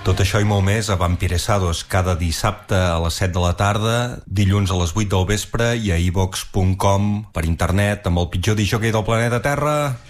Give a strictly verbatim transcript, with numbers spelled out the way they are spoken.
Tot això i molt més a Vampiresados cada dissabte a les set de la tarda, dilluns a les vuit del vespre i a iVox punt com per internet amb el pitjor disjockey del planeta Terra.